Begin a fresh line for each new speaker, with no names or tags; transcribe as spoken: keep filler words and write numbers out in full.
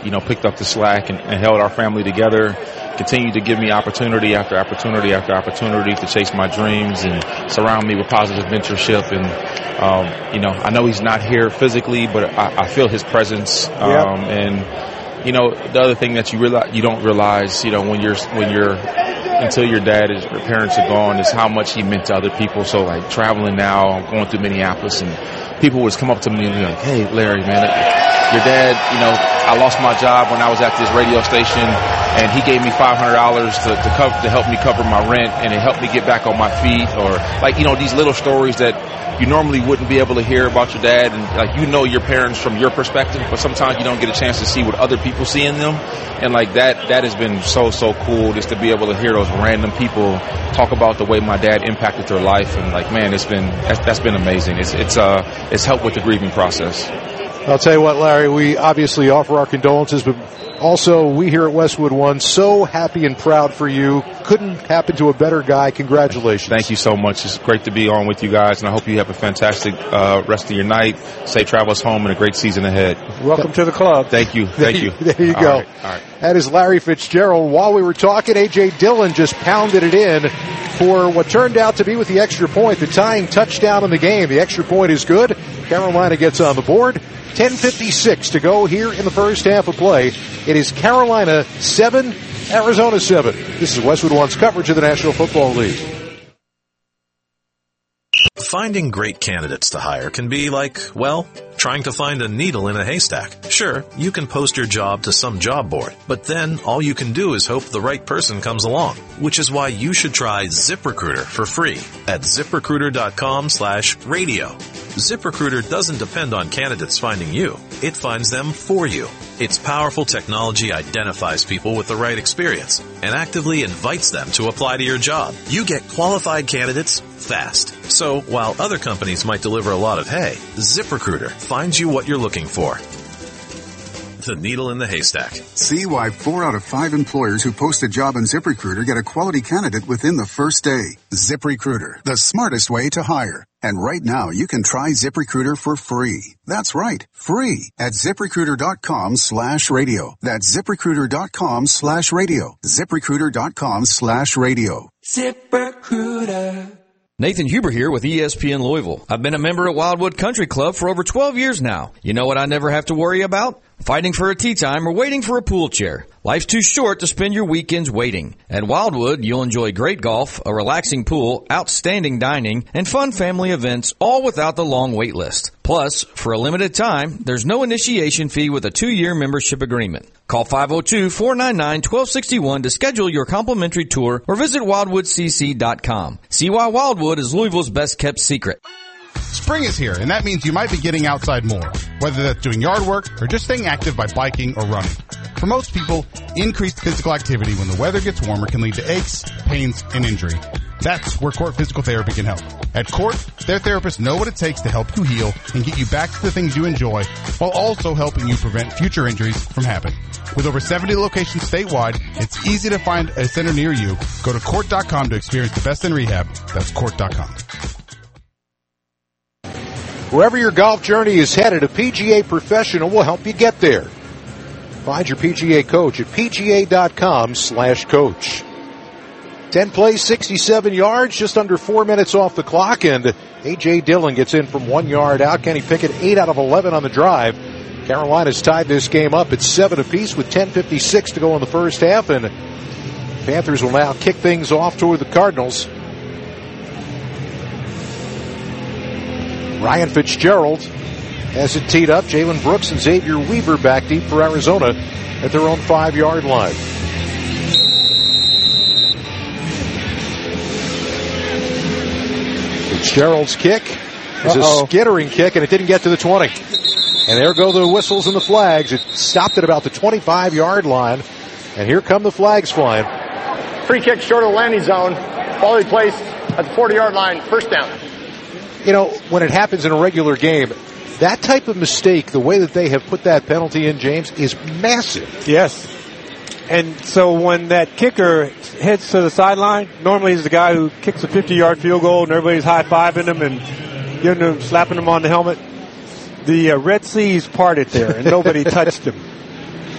you know, picked up the slack and, and held our family together, continued to give me opportunity after opportunity after opportunity to chase my dreams and surround me with positive mentorship. And, um, you know, I know he's not here physically, but I, I feel his presence. Um,
yep.
And, you know, the other thing that you realize, you don't realize, you know, when you're, when you're, until your dad is, your parents are gone, is how much he meant to other people. So like traveling now, I'm going through Minneapolis, and people would come up to me and be like, "Hey, Larry, man, your dad, you know, I lost my job when I was at this radio station, and he gave me five hundred dollars to, to cover, to help me cover my rent, and it helped me get back on my feet." Or like, you know, these little stories that you normally wouldn't be able to hear about your dad, and like, you know, your parents from your perspective, but sometimes you don't get a chance to see what other people see in them. And like that, that has been so, so cool just to be able to hear those random people talk about the way my dad impacted their life. And like, man, it's been, that's, that's been amazing. It's, it's, uh, it's helped with the grieving process.
I'll tell you what, Larry, we obviously offer our condolences, but also we here at Westwood One, so happy and proud for you. Couldn't happen to a better guy. Congratulations.
Thank you so much. It's great to be on with you guys, and I hope you have a fantastic uh, rest of your night. Safe travels home and a great season ahead.
Welcome to the club.
Thank you. Thank you.
There you
All
go.
right. All right.
That is Larry Fitzgerald. While we were talking, A J. Dillon just pounded it in for what turned out to be, with the extra point, the tying touchdown in the game. The extra point is good. Carolina gets on the board. ten fifty-six to go here in the first half of play. It is Carolina seven, Arizona seven. This is Westwood One's coverage of the National Football League.
Finding great candidates to hire can be like, well, trying to find a needle in a haystack. Sure, you can post your job to some job board, but then all you can do is hope the right person comes along, which is why you should try ZipRecruiter for free at ZipRecruiter.com slash radio. ZipRecruiter doesn't depend on candidates finding you. It finds them for you. Its powerful technology identifies people with the right experience and actively invites them to apply to your job. You get qualified candidates fast. So while other companies might deliver a lot of hay, ZipRecruiter finds you what you're looking for. The needle in the haystack.
See why four out of five employers who post a job on ZipRecruiter get a quality candidate within the first day. ZipRecruiter, the smartest way to hire. And right now, you can try ZipRecruiter for free. That's right, free at ZipRecruiter.com slash radio. That's ZipRecruiter.com slash radio. ZipRecruiter.com slash radio.
ZipRecruiter.
Nathan Huber here with E S P N Louisville. I've been a member at Wildwood Country Club for over twelve years now. You know what I never have to worry about? Fighting for a tee time or waiting for a pool chair. Life's too short to spend your weekends waiting. At Wildwood, you'll enjoy great golf, a relaxing pool, outstanding dining, and fun family events, all without the long wait list. Plus, for a limited time, there's no initiation fee with a two-year membership agreement. Call five oh two, four nine nine, one two six one to schedule your complimentary tour or visit wildwood c c dot com. See why Wildwood is Louisville's best-kept secret.
Spring is here, and that means you might be getting outside more, whether that's doing yard work or just staying active by biking or running. For most people, increased physical activity when the weather gets warmer can lead to aches, pains, and injury. That's where Court Physical Therapy can help. At Court, their therapists know what it takes to help you heal and get you back to the things you enjoy, while also helping you prevent future injuries from happening. With over seventy locations statewide, it's easy to find a center near you. Go to court dot com to experience the best in rehab. That's court dot com.
Wherever your golf journey is headed, a P G A professional will help you get there. Find your P G A coach at P G A dot com slash coach. ten plays, sixty-seven yards, just under four minutes off the clock, and A J. Dillon gets in from one yard out. Kenny Pickett, eight out of eleven on the drive. Carolina's tied this game up at seven apiece with ten fifty-six to go in the first half, and Panthers will now kick things off toward the Cardinals. Ryan Fitzgerald has it teed up. Jalen Brooks and Xavier Weaver back deep for Arizona at their own five-yard line. Fitzgerald's kick is Uh-oh. a skittering kick, and it didn't get to the twenty. And there go the whistles and the flags. It stopped at about the twenty-five-yard line, and here come the flags flying.
Free kick short of the landing zone. Ball placed at the forty-yard line. First down.
You know, when it happens in a regular game, that type of mistake, the way that they have put that penalty in, James, is massive.
Yes. And so when that kicker heads to the sideline, normally he's the guy who kicks a fifty-yard field goal and everybody's high-fiving him and giving him, slapping him on the helmet. The uh, Red Sea's parted there, and nobody touched him.